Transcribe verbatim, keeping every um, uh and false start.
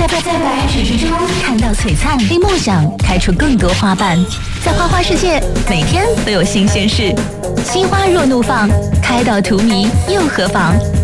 在白雪之中看到璀璨，为梦想开出更多花瓣。在花花世界，每天都有新鲜事。心花若怒放，开到荼蘼又何妨？